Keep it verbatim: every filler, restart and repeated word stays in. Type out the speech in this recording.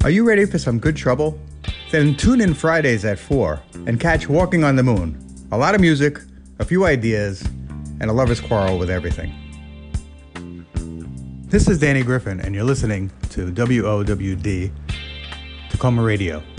Are you ready for some good trouble? Then tune in Fridays at four and catch Walking on the Moon. A lot of music, a few ideas, and a lover's quarrel with everything. This is Danny Griffin, and you're listening to W O W D, Tacoma Radio.